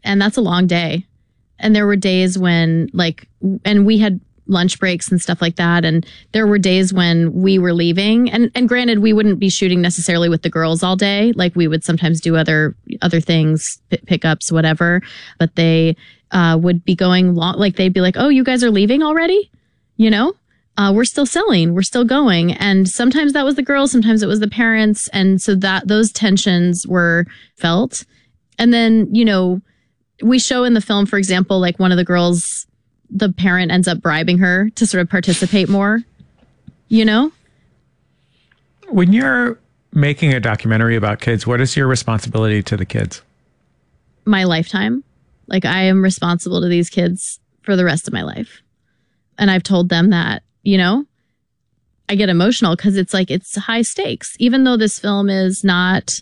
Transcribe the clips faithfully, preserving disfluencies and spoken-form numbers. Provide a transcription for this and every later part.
And that's a long day. And there were days when like, and we had lunch breaks and stuff like that. And there were days when we were leaving. And and granted, we wouldn't be shooting necessarily with the girls all day. Like we would sometimes do other other things, p- pickups, whatever. But they uh, would be going long. Like they'd be like, "Oh, you guys are leaving already?" You know, uh, we're still selling, we're still going. And sometimes that was the girls, sometimes it was the parents, and so that those tensions were felt. And then you know, we show in the film, for example, like one of the girls, the parent ends up bribing her to sort of participate more, you know? When you're making a documentary about kids, what is your responsibility to the kids? My lifetime. Like I am responsible to these kids for the rest of my life. And I've told them that, you know, I get emotional because it's like, it's high stakes. Even though this film is not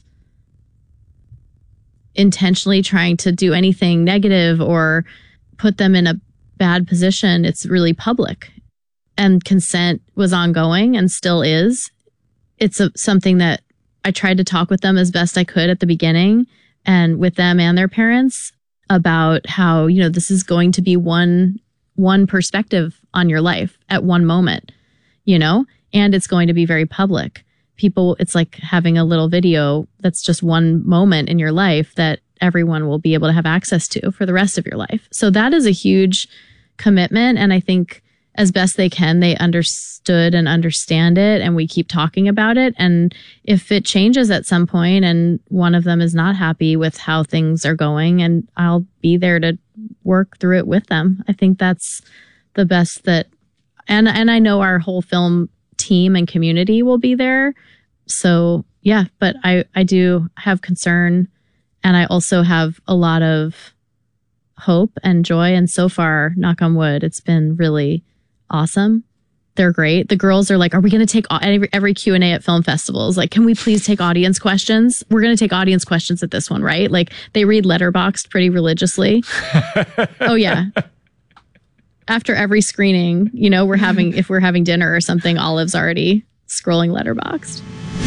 intentionally trying to do anything negative or put them in a bad position, it's really public, and consent was ongoing and still is. It's a, something that I tried to talk with them as best I could at the beginning, and with them and their parents, about how, you know, this is going to be one one perspective on your life at one moment, you know, and it's going to be very public. People, it's like having a little video that's just one moment in your life that everyone will be able to have access to for the rest of your life. So that is a huge commitment. And I think as best they can, they understood and understand it. And we keep talking about it. And if it changes at some point and one of them is not happy with how things are going, and I'll be there to work through it with them. I think that's the best that, and, and I know our whole film team and community will be there. So yeah, but I, I do have concern, and I also have a lot of hope and joy. And so far, knock on wood, it's been really awesome. They're great. The girls are like, are we going to take every, every Q and A at film festivals? Like, can we please take audience questions? We're going to take audience questions at this one, right? Like they read Letterboxd pretty religiously. Oh yeah. After every screening, you know, we're having, if we're having dinner or something, Olive's already scrolling Letterboxd.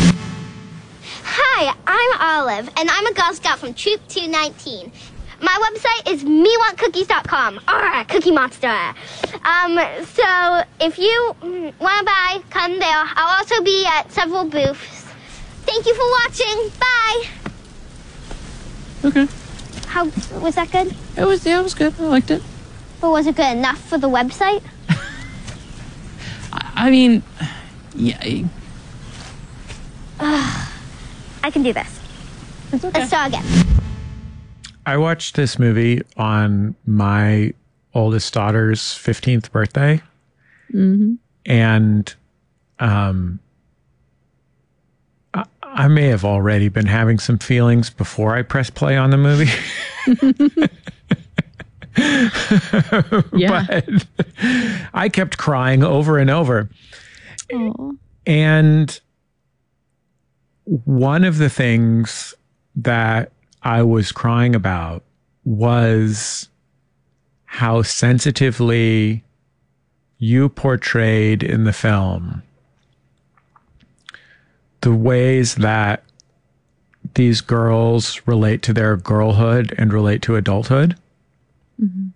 Hi, I'm Olive, and I'm a Girl Scout from Troop two nineteen. My website is me want cookies dot com. Alright, Cookie Monster. Um, so if you want to buy, come there. I'll also be at several booths. Thank you for watching. Bye. Okay. How was that good? It was, yeah, it was good. I liked it. But was it good enough for the website? I, I mean, yeah. I, I can do this. It's okay. Let's start again. I watched this movie on my oldest daughter's fifteenth birthday. Mm-hmm. And um, I, I may have already been having some feelings before I pressed play on the movie. Yeah. But I kept crying over and over. Aww. And one of the things that I was crying about was how sensitively you portrayed in the film the ways that these girls relate to their girlhood and relate to adulthood. Mm-hmm.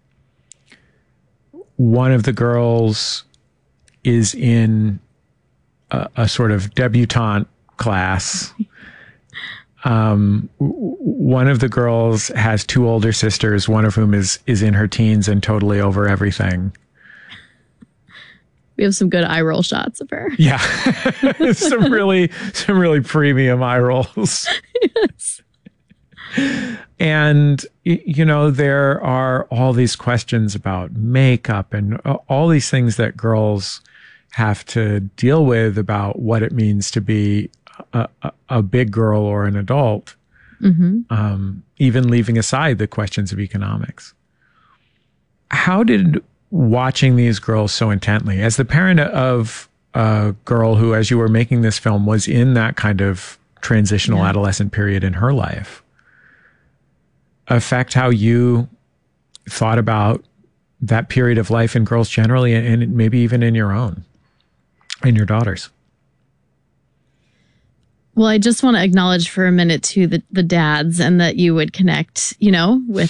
One of the girls is in a, a sort of debutante class. Um, w- one of the girls has two older sisters, one of whom is, is in her teens and totally over everything. We have some good eye roll shots of her. Yeah. some really, some really premium eye rolls. Yes. And, you know, there are all these questions about makeup and all these things that girls have to deal with about what it means to be a, a, a big girl or an adult, Mm-hmm. um, even leaving aside the questions of economics. How did watching these girls so intently, as the parent of a girl who, as you were making this film, was in that kind of transitional Yeah. adolescent period in her life, affect how you thought about that period of life in girls generally, and maybe even in your own, in your daughters? Well, I just want to acknowledge for a minute too the, the dads, and that you would connect, you know, with